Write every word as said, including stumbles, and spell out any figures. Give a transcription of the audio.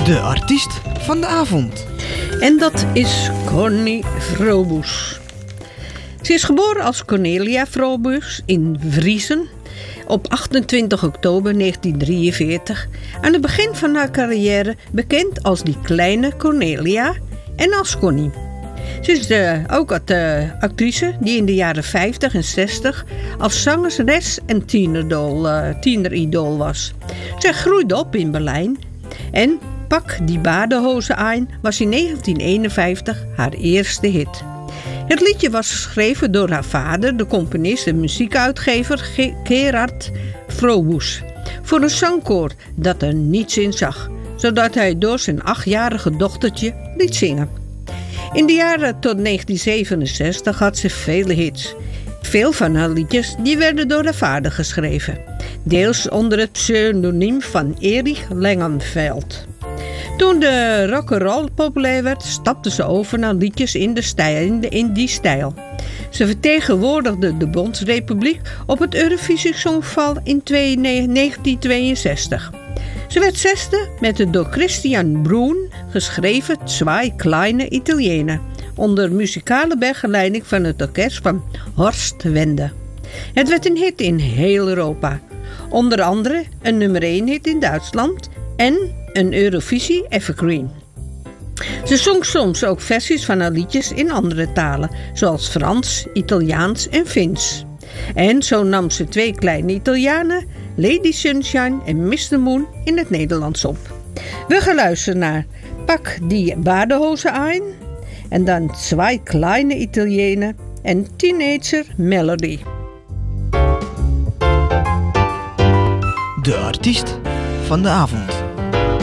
De artiest van de avond. En dat is Connie Frobus. Ze is geboren als Cornelia Frobus in Vriezen op achtentwintig oktober negentien drieënveertig. Aan het begin van haar carrière bekend als die kleine Cornelia en als Connie. Ze is de, ook de actrice die in de jaren vijftig en zestig als zangeres en tieneridool, uh, tieneridool was. Ze groeide op in Berlijn en Pak die badehozen aan was in negentien eenenvijftig haar eerste hit. Het liedje was geschreven door haar vader, de componist en muziekuitgever Gerard Frobus, voor een zangkoor dat er niets in zag, zodat hij door zijn achtjarige dochtertje liet zingen. In de jaren tot negentien zevenenzestig had ze vele hits. Veel van haar liedjes die werden door haar vader geschreven, deels onder het pseudoniem van Erich Langenfeld. Toen de rock'n'roll populair werd, stapte ze over naar liedjes in, de stijl, in die stijl. Ze vertegenwoordigde de Bondsrepubliek op het Eurovisie Songfestival in negentien tweeënzestig. Ze werd zesde met de door Christian Bruhn geschreven Zwei kleine Italiener, onder muzikale begeleiding van het orkest van Horst Wende. Het werd een hit in heel Europa, onder andere een nummer één hit in Duitsland en een Eurovisie Evergreen. Ze zong soms ook versies van haar liedjes in andere talen, zoals Frans, Italiaans en Fins. En zo nam ze twee kleine Italianen, Lady Sunshine en mister Moon, in het Nederlands op. We gaan luisteren naar Pak die badehozen aan en dan Zwei kleine Italiener en Teenager Melody. De artiest van de avond.